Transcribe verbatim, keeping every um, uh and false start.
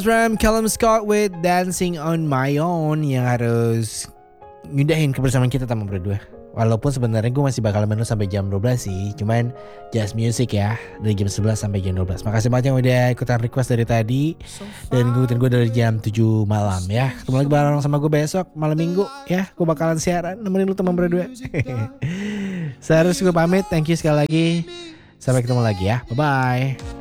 From Callum Scott with Dancing on My Own yang harus nyudahin kebersamaan kita teman berdua. Walaupun sebenarnya gue masih bakal menulis sampai jam dua belas sih, cuman just music ya dari jam sebelas sampai jam dua belas. Makasih banyak yang udah ikutan request dari tadi dan ngikutin gue dari jam tujuh malam ya. Ketemu lagi bareng sama gue besok malam minggu ya. Gue bakalan siaran nemenin lu teman berdua. Seharusnya gue pamit, thank you sekali lagi. Sampai ketemu lagi ya, bye bye.